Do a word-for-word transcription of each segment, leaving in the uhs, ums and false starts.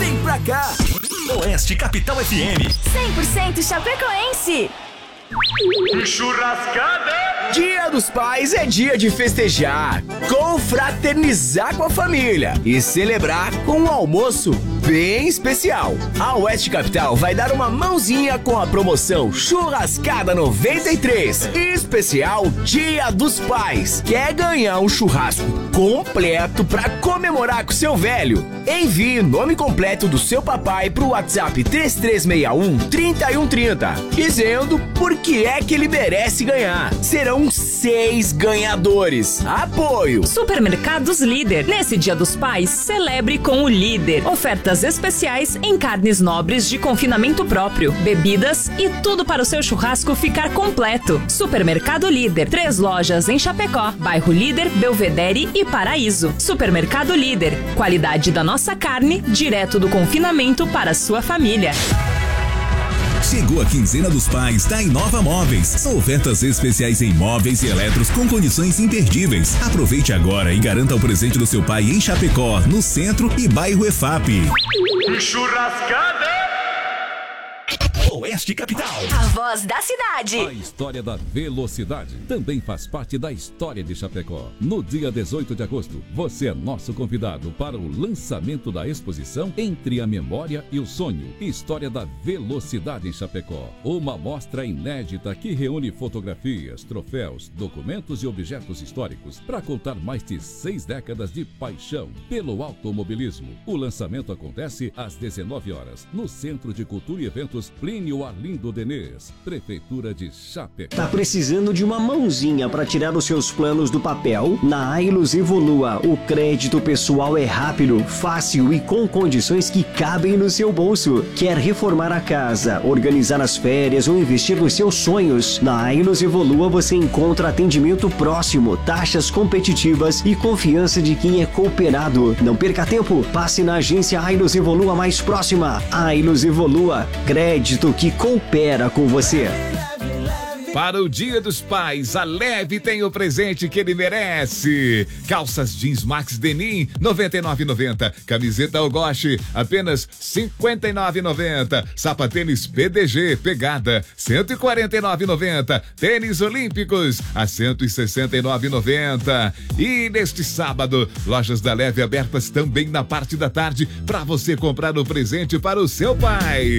Vem pra cá. Oeste Capital F M. cem por cento chapecoense. Churrascada! Dia dos Pais é dia de festejar, confraternizar com a família e celebrar com um almoço bem especial. A Oeste Capital vai dar uma mãozinha com a promoção Churrascada noventa e três, especial Dia dos Pais. Quer ganhar um churrasco completo para comemorar com seu velho? Envie o nome completo do seu papai pro WhatsApp três três seis um, três um três zero, dizendo por que é que ele merece ganhar. Serão seis ganhadores. Apoio Supermercados Líder. Nesse Dia dos Pais, celebre com o Líder. Ofertas especiais em carnes nobres de confinamento próprio, bebidas e tudo para o seu churrasco ficar completo. Supermercado Líder. Três lojas em Chapecó, bairro Líder, Belvedere e Paraíso. Supermercado Líder. Qualidade da nossa carne, direto do confinamento para a sua família. Chegou a quinzena dos pais da Inova Móveis. São ofertas especiais em móveis e eletros com condições imperdíveis. Aproveite agora e garanta o presente do seu pai em Chapecó, no centro e bairro E F A P. Churrascada! Oeste Capital. A voz da cidade. A história da velocidade também faz parte da história de Chapecó. No dia dezoito de agosto, você é nosso convidado para o lançamento da exposição Entre a Memória e o Sonho. História da velocidade em Chapecó. Uma mostra inédita que reúne fotografias, troféus, documentos e objetos históricos para contar mais de seis décadas de paixão pelo automobilismo. O lançamento acontece às dezenove horas no Centro de Cultura e Eventos Plínio Arlindo Denês, Prefeitura de Chapecó. Tá precisando de uma mãozinha para tirar os seus planos do papel? Na Ailus Evolua, o crédito pessoal é rápido, fácil e com condições que cabem no seu bolso. Quer reformar a casa, organizar as férias ou investir nos seus sonhos? Na Ailus Evolua você encontra atendimento próximo, taxas competitivas e confiança de quem é cooperado. Não perca tempo, passe na agência Ailus Evolua mais próxima. Ailus Evolua, crédito que coopera com você. Para o Dia dos Pais, a Leve tem o presente que ele merece. Calças jeans Max Denim, noventa e nove reais e noventa centavos. Camiseta Algoche, apenas cinquenta e nove reais e noventa centavos. Sapatênis P D G Pegada, cento e quarenta e nove reais e noventa centavos. Tênis Olímpicos, a cento e sessenta e nove reais e noventa centavos. E neste sábado, lojas da Leve abertas também na parte da tarde para você comprar o presente para o seu pai.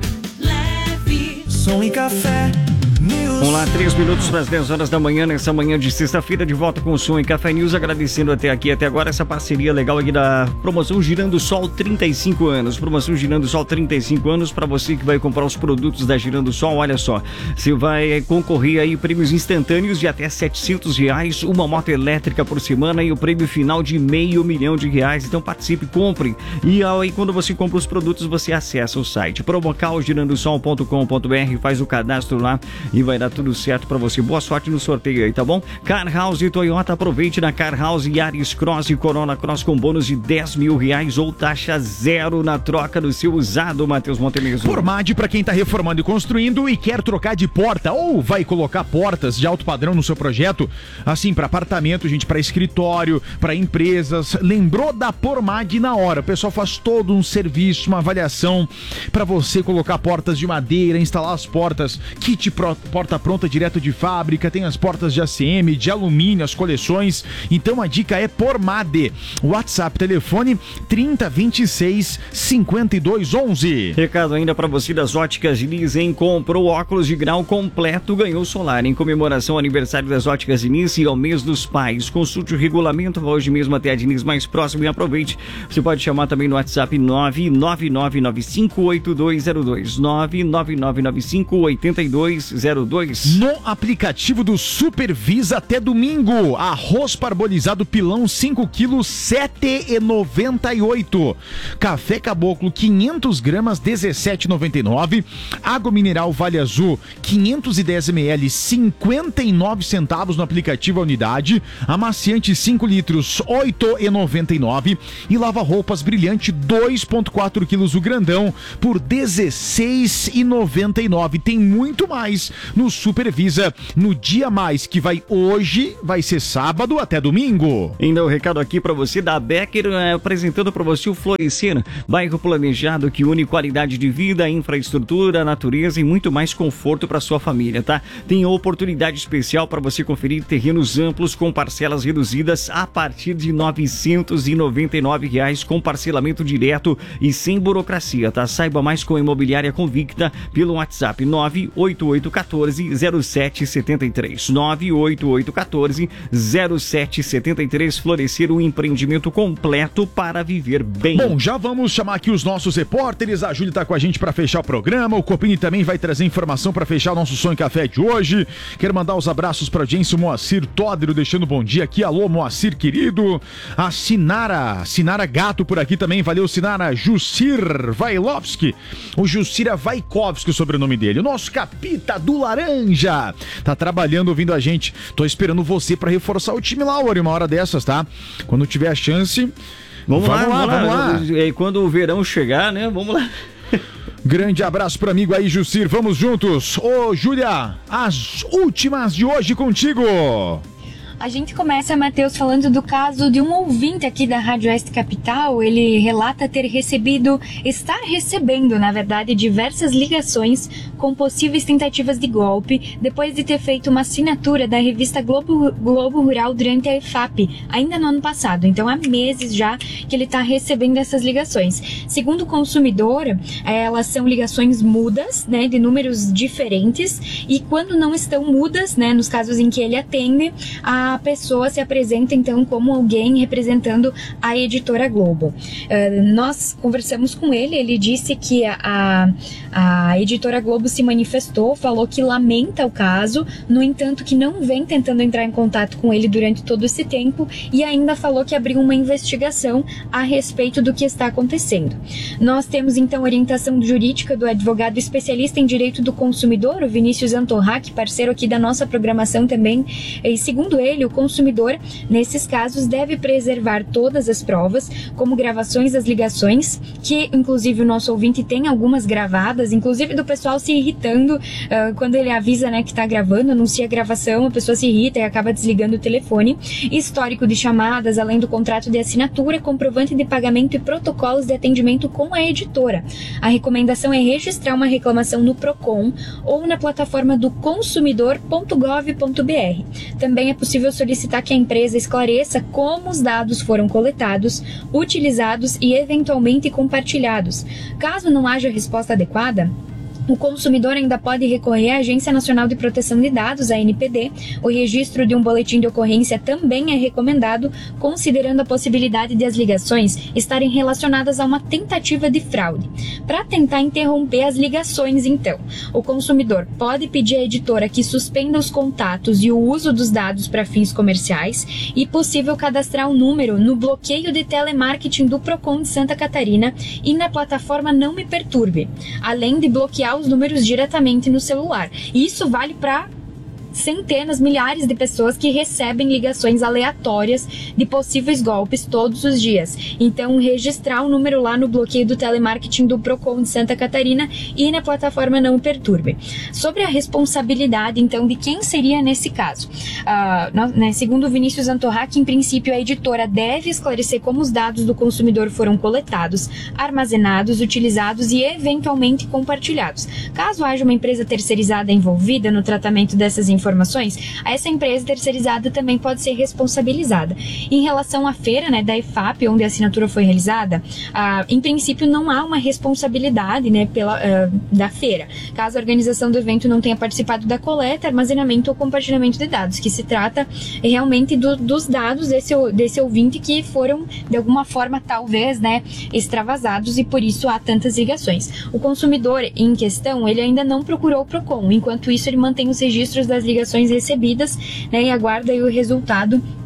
Leve. Som e café. Vamos lá, três minutos para as dez horas da manhã, nessa manhã de sexta-feira, de volta com o Som e Café News, agradecendo até aqui, até agora, essa parceria legal aqui da promoção Girando Sol trinta e cinco anos, promoção Girando Sol trinta e cinco anos, para você que vai comprar os produtos da Girando Sol, olha só, você vai concorrer aí prêmios instantâneos de até setecentos reais, uma moto elétrica por semana e o prêmio final de meio milhão de reais, então participe, compre, e aí quando você compra os produtos, você acessa o site promocal girando sol ponto com ponto br, faz o cadastro lá e vai dar tudo certo pra você. Boa sorte no sorteio aí, tá bom? Car House e Toyota, aproveite na Car House Yaris Cross e Corona Cross com bônus de dez mil reais ou taxa zero na troca do seu usado, Matheus Montemezzo. Formade pra quem tá reformando e construindo e quer trocar de porta ou vai colocar portas de alto padrão no seu projeto, assim, pra apartamento, gente, pra escritório, pra empresas. Lembrou da Pormad na hora. O pessoal faz todo um serviço, uma avaliação pra você colocar portas de madeira, instalar as portas, kit pro, porta pronta direto de fábrica, tem as portas de A C M, de alumínio, as coleções. Então a dica é Pormade. WhatsApp, telefone trinta, vinte e seis, cinquenta e dois, onze. Recado ainda para você das Óticas Diniz, hein? Comprou óculos de grau completo, ganhou solar. Em comemoração ao aniversário das Óticas Diniz e ao mês dos pais. Consulte o regulamento, vá hoje mesmo até a Diniz mais próximo e aproveite. Você pode chamar também no WhatsApp nove nove nove nove cinco oito dois zero dois, nove nove nove nove cinco oito dois zero dois. No aplicativo do Supervisa até domingo, arroz parbolizado pilão cinco quilos, sete reais e noventa e oito. Café Caboclo quinhentas gramas, dezessete reais e noventa e nove. Água mineral Vale Azul quinhentos e dez mililitros, cinquenta e nove centavos no aplicativo a unidade. Amaciante cinco litros, oito reais e noventa e nove. E lava-roupas Brilhante dois vírgula quatro quilos o grandão por dezesseis reais e noventa e nove. Tem muito mais no nos supervisa no Dia Mais, que vai hoje, vai ser sábado até domingo. Ainda o um recado aqui para você da Becker, é, apresentando para você o Florescer, bairro planejado que une qualidade de vida, infraestrutura, natureza e muito mais conforto para sua família, tá? Tem oportunidade especial para você conferir terrenos amplos com parcelas reduzidas a partir de novecentos e noventa e nove reais com parcelamento direto e sem burocracia, tá? Saiba mais com a Imobiliária Convicta pelo WhatsApp nove oito oito um quatro zero sete sete três. nove oito oito um quatro zero sete sete três. Florescer, um empreendimento completo para viver bem. Bom, já vamos chamar aqui os nossos repórteres. A Júlia tá com a gente para fechar o programa. O Copini também vai trazer informação para fechar o nosso Sonho Café de hoje. Quero mandar os abraços para a audiência, o Moacir Tódero deixando bom dia aqui. Alô, Moacir querido. A Sinara, Sinara Gato por aqui também. Valeu, Sinara. Jussir Vailovski. O Jussira Vaikovski, o sobrenome dele. O nosso capita do Laranja. Tá trabalhando, ouvindo a gente. Tô esperando você para reforçar o time lá, Ori, uma hora dessas, tá? Quando tiver a chance. Vamos, vamos lá, lá, vamos lá. lá. E quando o verão chegar, né? Vamos lá. Grande abraço pro amigo aí, Jussir. Vamos juntos. Ô, Júlia, as últimas de hoje contigo. A gente começa, Matheus, falando do caso de um ouvinte aqui da Rádio Oeste Capital. Ele relata ter recebido, estar recebendo, na verdade, diversas ligações com possíveis tentativas de golpe, depois de ter feito uma assinatura da revista Globo, Globo Rural durante a E F A P, ainda no ano passado. Então, há meses já que ele está recebendo essas ligações. Segundo o consumidor, elas são ligações mudas, né, de números diferentes, e quando não estão mudas, né, nos casos em que ele atende, a A pessoa se apresenta então como alguém representando a editora Globo. Uh, nós conversamos com ele, ele disse que a, a editora Globo se manifestou, falou que lamenta o caso, no entanto que não vem tentando entrar em contato com ele durante todo esse tempo, e ainda falou que abriu uma investigação a respeito do que está acontecendo. Nós temos então orientação jurídica do advogado especialista em direito do consumidor, o Vinícius Antorrac, parceiro aqui da nossa programação também, e segundo ele, o consumidor, nesses casos, deve preservar todas as provas, como gravações das ligações, que inclusive o nosso ouvinte tem algumas gravadas, inclusive do pessoal se irritando uh, quando ele avisa, né, que está gravando, anuncia a gravação, a pessoa se irrita e acaba desligando o telefone, histórico de chamadas, além do contrato de assinatura, comprovante de pagamento e protocolos de atendimento com a editora. A recomendação é registrar uma reclamação no Procon ou na plataforma do consumidor ponto gov ponto br. Também é possível solicitar que a empresa esclareça como os dados foram coletados, utilizados e eventualmente compartilhados. Caso não haja resposta adequada, o consumidor ainda pode recorrer à Agência Nacional de Proteção de Dados, a N P D. O registro de um boletim de ocorrência também é recomendado, considerando a possibilidade de as ligações estarem relacionadas a uma tentativa de fraude. Para tentar interromper as ligações, então, o consumidor pode pedir à editora que suspenda os contatos e o uso dos dados para fins comerciais e possível cadastrar um número no bloqueio de telemarketing do Procon de Santa Catarina e na plataforma Não Me Perturbe, além de bloquear os números diretamente no celular. E isso vale para centenas, milhares de pessoas que recebem ligações aleatórias de possíveis golpes todos os dias. Então, registrar o número lá no bloqueio do telemarketing do Procon de Santa Catarina e na plataforma Não Perturbe. Sobre a responsabilidade, então, de quem seria nesse caso? Uh, né, segundo o Vinícius Antorrac, em princípio, a editora deve esclarecer como os dados do consumidor foram coletados, armazenados, utilizados e eventualmente compartilhados. Caso haja uma empresa terceirizada envolvida no tratamento dessas informações, informações, essa empresa terceirizada também pode ser responsabilizada. Em relação à feira, né, da E F A P, onde a assinatura foi realizada, ah, em princípio não há uma responsabilidade, né, pela, ah, da feira, caso a organização do evento não tenha participado da coleta, armazenamento ou compartilhamento de dados, que se trata realmente do, dos dados desse, desse ouvinte que foram, de alguma forma, talvez, né, extravasados e por isso há tantas ligações. O consumidor em questão, ele ainda não procurou o Procon, enquanto isso ele mantém os registros das ligações recebidas, né, e aguarda aí o resultado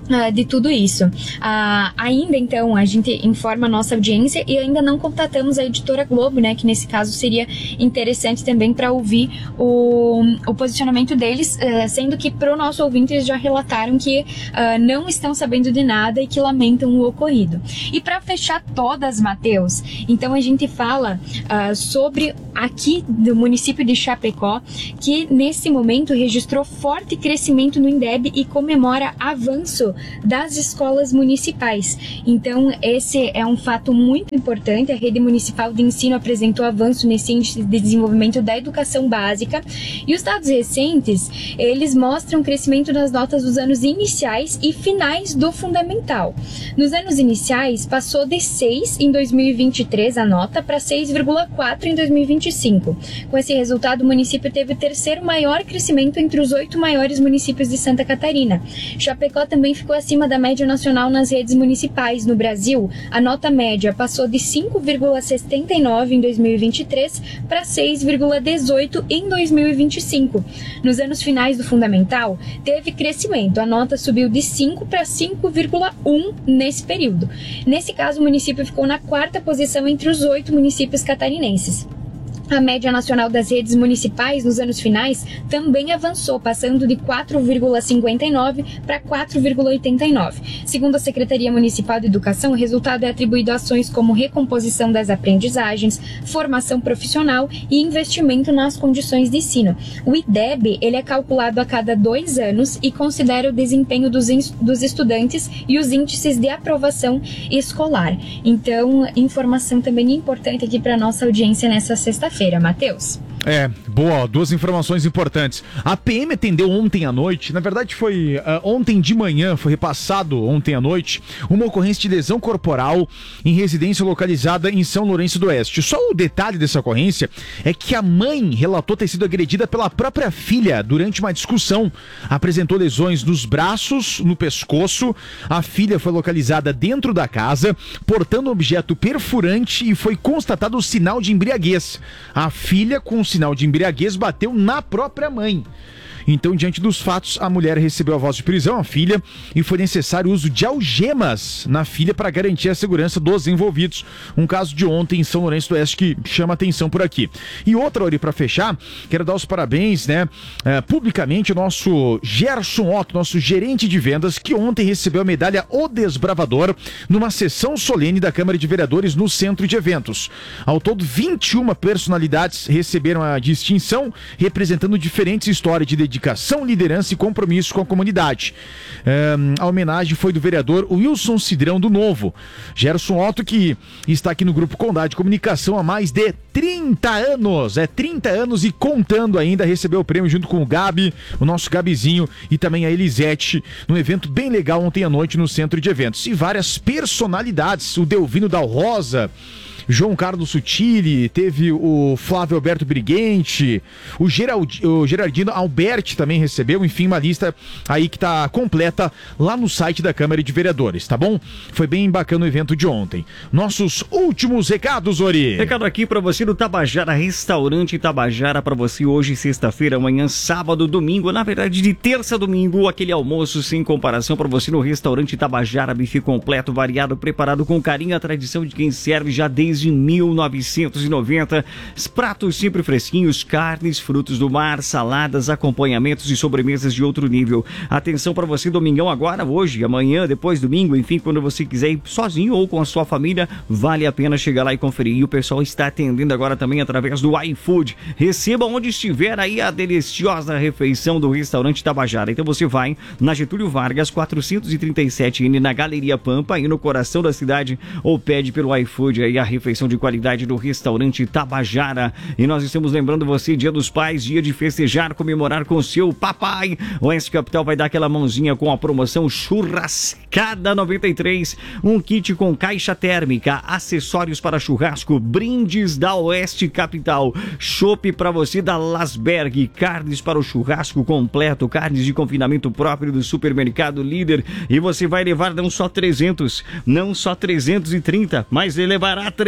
Uh, de tudo isso. Uh, ainda então a gente informa a nossa audiência e ainda não contatamos a editora Globo, né, que nesse caso seria interessante também para ouvir o, o posicionamento deles, uh, sendo que para o nosso ouvinte eles já relataram que uh, não estão sabendo de nada e que lamentam o ocorrido. E para fechar todas, Matheus, então a gente fala uh, sobre aqui do município de Chapecó, que nesse momento registrou forte crescimento no INDEB e comemora avanço das escolas municipais. Então, esse é um fato muito importante. A rede municipal de ensino apresentou avanço nesse índice de desenvolvimento da educação básica. E os dados recentes, eles mostram crescimento nas notas dos anos iniciais e finais do fundamental. Nos anos iniciais, passou de seis em dois mil e vinte e três a nota para seis vírgula quatro em dois mil e vinte e cinco. Com esse resultado, o município teve o terceiro maior crescimento entre os oito maiores municípios de Santa Catarina. Chapecó também ficou acima da média nacional nas redes municipais. No Brasil, a nota média passou de cinco vírgula setenta e nove em dois mil e vinte e três para seis vírgula dezoito em dois mil e vinte e cinco. Nos anos finais do fundamental, teve crescimento. A nota subiu de cinco para cinco vírgula um nesse período. Nesse caso, o município ficou na quarta posição entre os oito municípios catarinenses. A média nacional das redes municipais nos anos finais também avançou, passando de quatro vírgula cinquenta e nove para quatro vírgula oitenta e nove. Segundo a Secretaria Municipal de Educação, o resultado é atribuído a ações como recomposição das aprendizagens, formação profissional e investimento nas condições de ensino. O IDEB ele é calculado a cada dois anos e considera o desempenho dos, dos estudantes e os índices de aprovação escolar. Então, informação também importante aqui para a nossa audiência nessa sexta-feira. Feira, Matheus. É, boa, duas informações importantes. A P M atendeu ontem à noite, na verdade foi uh, ontem de manhã, foi repassado ontem à noite, uma ocorrência de lesão corporal em residência localizada em São Lourenço do Oeste. Só o detalhe dessa ocorrência é que a mãe relatou ter sido agredida pela própria filha durante uma discussão. Apresentou lesões nos braços, no pescoço. A filha foi localizada dentro da casa, portando um objeto perfurante e foi constatado o sinal de embriaguez. A filha, com sinal de embriaguez, bateu na própria mãe. Então, diante dos fatos, a mulher recebeu a voz de prisão, a filha, e foi necessário o uso de algemas na filha para garantir a segurança dos envolvidos. Um caso de ontem em São Lourenço do Oeste que chama atenção por aqui. E outra, Ori, para fechar, quero dar os parabéns, né, é, publicamente ao nosso Gerson Otto, nosso gerente de vendas, que ontem recebeu a medalha O Desbravador numa sessão solene da Câmara de Vereadores no Centro de Eventos. Ao todo, vinte e uma personalidades receberam a distinção, representando diferentes histórias de dedicação dedicação, liderança e compromisso com a comunidade. Um, a homenagem foi do vereador Wilson Cidrão do Novo. Gerson Otto, que está aqui no Grupo Condade de Comunicação há mais de trinta anos. É trinta anos e contando ainda, recebeu o prêmio junto com o Gabi, o nosso Gabizinho, e também a Elisete, num evento bem legal ontem à noite no Centro de Eventos. E várias personalidades, o Delvino Dal Rosa, João Carlos Sutili, teve o Flávio Alberto Briguente, o, Gerald, o Gerardino Alberti também recebeu, enfim, uma lista aí que tá completa lá no site da Câmara de Vereadores, tá bom? Foi bem bacana o evento de ontem. Nossos últimos recados, Ori. Recado aqui pra você do Tabajara, restaurante Tabajara pra você hoje, sexta-feira, amanhã, sábado, domingo, na verdade de terça a domingo, aquele almoço sem comparação pra você no restaurante Tabajara, bife completo, variado, preparado com carinho, a tradição de quem serve já desde de mil novecentos e noventa, pratos sempre fresquinhos, carnes, frutos do mar, saladas, acompanhamentos e sobremesas de outro nível. Atenção para você, domingão agora, hoje, amanhã, depois domingo, enfim, quando você quiser ir sozinho ou com a sua família, vale a pena chegar lá e conferir. E o pessoal está atendendo agora também através do iFood. Receba onde estiver aí a deliciosa refeição do restaurante Tabajara. Então você vai na Getúlio Vargas, quatrocentos e trinta e sete N, na Galeria Pampa, aí no coração da cidade, ou pede pelo iFood aí a refeição refeição de qualidade do restaurante Tabajara. E nós estamos lembrando você, Dia dos Pais, dia de festejar, comemorar com seu papai. O Oeste Capital vai dar aquela mãozinha com a promoção Churrascada noventa e três, um kit com caixa térmica, acessórios para churrasco, brindes da Oeste Capital, chopp para você da Lasberg, carnes para o churrasco completo, carnes de confinamento próprio do Supermercado Líder. E você vai levar não só trezentos, não só trezentos e trinta, mas ele levará trezentos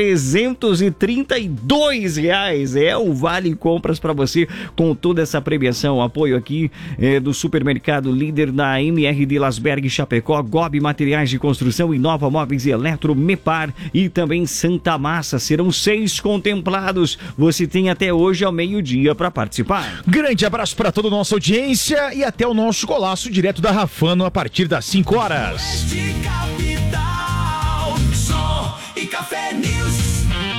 trezentos e trinta e dois reais. É o Vale Compras para você com toda essa premiação. Apoio aqui é, do Supermercado Líder da M R de Lasberg, Chapecó, Gobi Materiais de Construção, Inova Móveis e Eletro, Mepar e também Santa Massa. Serão seis contemplados. Você tem até hoje ao meio-dia para participar. Grande abraço para toda a nossa audiência e até o nosso golaço direto da Rafano a partir das cinco horas. Capital, som e café News.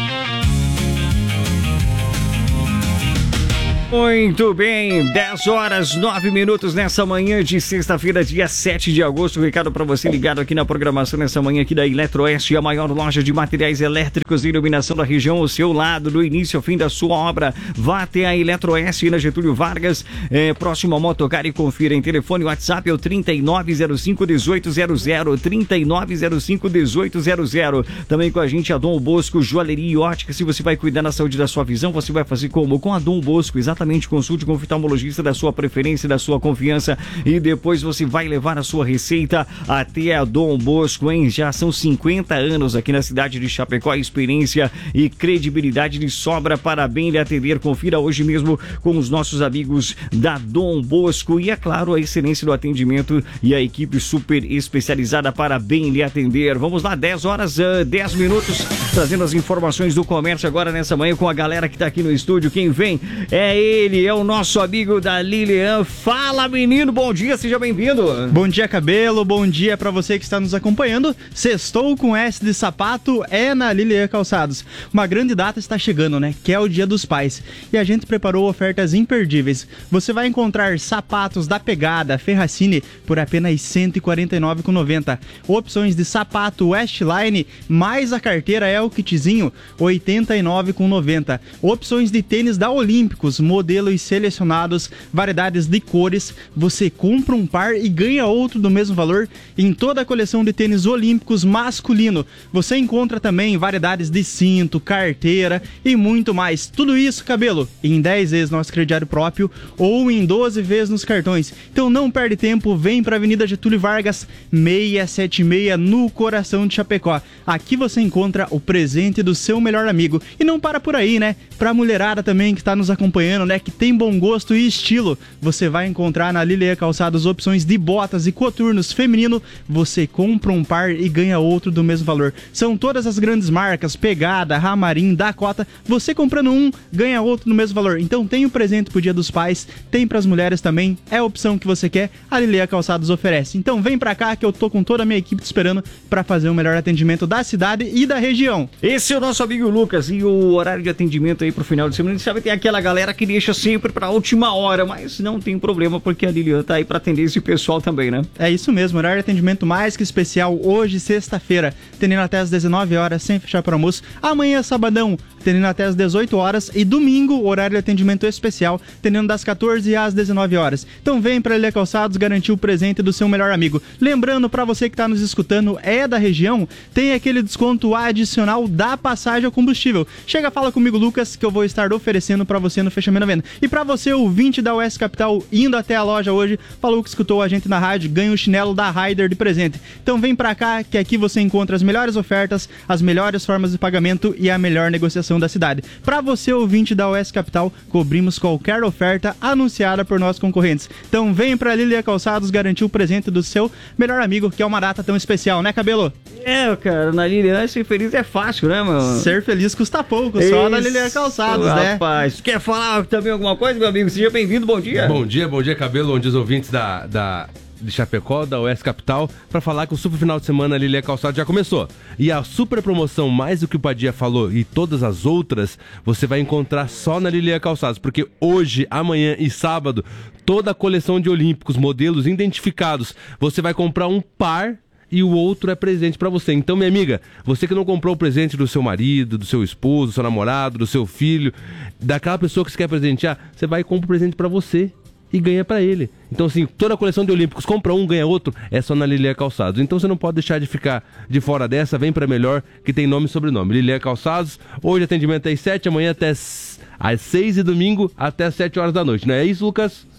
Muito bem, dez horas, nove minutos nessa manhã de sexta-feira, dia sete de agosto. Recado para você ligado aqui na programação nessa manhã aqui da Eletroeste, a maior loja de materiais elétricos e iluminação da região, ao seu lado, do início ao fim da sua obra. Vá até a Eletroeste na Getúlio Vargas, é, próximo ao Motocar e confira em telefone. WhatsApp é o trinta e nove zero cinco, dezoito zero zero, trinta e nove zero cinco, dezoito zero zero. Também com a gente a Dom Bosco, joalheria e ótica. Se você vai cuidar da saúde da sua visão, você vai fazer como? Com a Dom Bosco, exatamente. Consulte com o oftalmologista da sua preferência, da sua confiança, e depois você vai levar a sua receita até a Dom Bosco, hein? Já são cinquenta anos aqui na cidade de Chapecó, experiência e credibilidade de sobra para bem lhe atender. Confira hoje mesmo com os nossos amigos da Dom Bosco e, é claro, a excelência do atendimento e a equipe super especializada para bem lhe atender. Vamos lá, dez horas, dez minutos, trazendo as informações do comércio agora nessa manhã com a galera que está aqui no estúdio. Quem vem é ele, é o nosso amigo da Lilian. Fala, menino, bom dia, seja bem-vindo. Bom dia, Cabelo, bom dia pra você que está nos acompanhando. Sextou com S de sapato é na Lilian Calçados. Uma grande data está chegando, né? Que é o Dia dos Pais. E a gente preparou ofertas imperdíveis. Você vai encontrar sapatos da Pegada, Ferracini, por apenas cento e quarenta e nove reais e noventa centavos. Opções de sapato Westline, mais a carteira é o kitzinho, oitenta e nove reais e noventa centavos. Opções de tênis da Olímpicos, modelos selecionados, variedades de cores. Você compra um par e ganha outro do mesmo valor em toda a coleção de tênis Olímpicos masculino. Você encontra também variedades de cinto, carteira e muito mais. Tudo isso, Cabelo, em dez vezes no nosso crediário próprio ou em doze vezes nos cartões. Então não perde tempo, vem para a Avenida Getúlio Vargas, seiscentos e setenta e seis, no coração de Chapecó. Aqui você encontra o presente do seu melhor amigo. E não para por aí, né? Pra mulherada também que está nos acompanhando, né, que tem bom gosto e estilo, você vai encontrar na Lilian Calçados opções de botas e coturnos feminino. Você compra um par e ganha outro do mesmo valor. São todas as grandes marcas, Pegada, Ramarim, Dakota. Você comprando um, ganha outro no mesmo valor. Então tem o presente pro Dia dos Pais, tem pras mulheres também, é a opção que você quer, a Lilian Calçados oferece. Então vem pra cá que eu tô com toda a minha equipe te esperando pra fazer o melhor atendimento da cidade e da região. Esse é o nosso amigo Lucas, e o horário de atendimento aí pro final de semana, a gente sabe que tem aquela galera que deixa sempre pra última hora, mas não tem problema porque a Lilian tá aí pra atender esse pessoal também, né? É isso mesmo, horário de atendimento mais que especial hoje, sexta-feira, atendendo até às dezenove horas, sem fechar para almoço. Amanhã, sabadão, atendendo até às dezoito horas, e domingo, horário de atendimento especial, atendendo das quatorze às dezenove horas. Então vem pra Lilian Calçados garantir o presente do seu melhor amigo. Lembrando, pra você que tá nos escutando, é da região, tem aquele desconto adicional da passagem ao combustível. Chega, fala comigo, Lucas, que eu vou estar oferecendo pra você no fechamento da venda. E pra você, ouvinte da Oeste Capital, indo até a loja hoje, falou que escutou a gente na rádio, ganha o chinelo da Raider de presente. Então vem pra cá, que aqui você encontra as melhores ofertas, as melhores formas de pagamento e a melhor negociação da cidade. Pra você, ouvinte da Oeste Capital, cobrimos qualquer oferta anunciada por nossos concorrentes. Então vem pra Lilian Calçados garantir o presente do seu melhor amigo, que é uma data tão especial, né, Cabelo? É, cara, na Lilian ser feliz é fácil, né, mano? Ser feliz custa pouco, só Isso, na Lilian Calçados, né? Rapaz, quer falar também alguma coisa, meu amigo? Seja bem-vindo, bom dia. Bom dia, bom dia, Cabelo, onde os ouvintes da... da... de Chapecó, da Oeste Capital, para falar que o super final de semana a Lilian Calçados já começou. E a super promoção, mais do que o Padia falou, e todas as outras, você vai encontrar só na Lilian Calçados, porque hoje, amanhã e sábado, toda a coleção de Olímpicos, modelos identificados, você vai comprar um par e o outro é presente pra você. Então, minha amiga, você que não comprou o presente do seu marido, do seu esposo, do seu namorado, do seu filho, daquela pessoa que você quer presentear, você vai e compra o presente pra você e ganha pra ele. Então, assim, toda a coleção de Olímpicos, compra um, ganha outro, é só na Lilian Calçados. Então você não pode deixar de ficar de fora dessa, vem pra Melhor, que tem nome e sobrenome. Lilian Calçados, hoje atendimento às sete, amanhã até às seis e domingo até às sete horas da noite, não é isso, Lucas?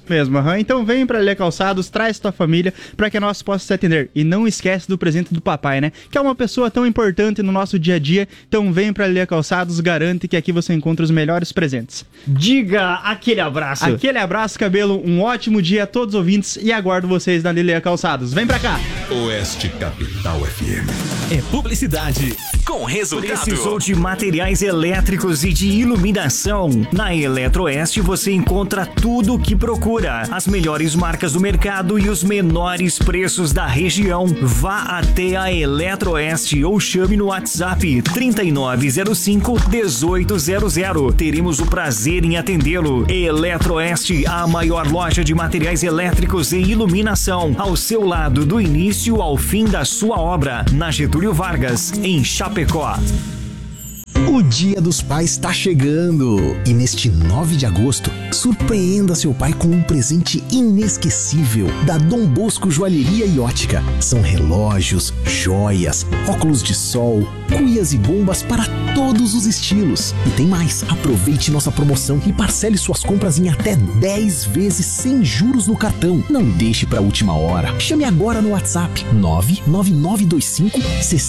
Mesmo, aham. Então vem pra Lilian Calçados, traz tua família pra que a nossa possa te atender. E não esquece do presente do papai, né? Que é uma pessoa tão importante no nosso dia a dia. Então vem pra Lilian Calçados, garante que aqui você encontra os melhores presentes. Diga aquele abraço. Aquele abraço, cabelo. Um ótimo dia a todos os ouvintes e aguardo vocês na Lilian Calçados. Vem pra cá. Oeste Capital F M. É publicidade com resultado. Precisou de materiais elétricos e de iluminação? Na Eletroeste você encontra tudo o que procura. As melhores marcas do mercado e os menores preços da região. Vá até a Eletroeste ou chame no WhatsApp trinta e nove zero cinco, dezoito zero zero. Teremos o prazer em atendê-lo. Eletroeste, a maior loja de materiais elétricos e iluminação. Ao seu lado, do início ao fim da sua obra. Na Getúlio Vargas, em Chapecó. O Dia dos Pais está chegando e neste nove de agosto, surpreenda seu pai com um presente inesquecível da Dom Bosco Joalheria e Ótica. São relógios, joias, óculos de sol, cuias e bombas para todos os estilos. E tem mais, aproveite nossa promoção e parcele suas compras em até dez vezes sem juros no cartão. Não deixe para a última hora. Chame agora no WhatsApp nove nove nove dois cinco, seis